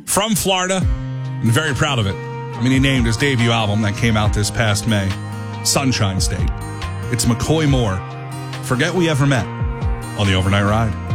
from Florida, and very proud of it. I mean, he named his debut album that came out this past May, Sunshine State. It's McCoy Moore, Forget We Ever Met, on the Overnight Ride.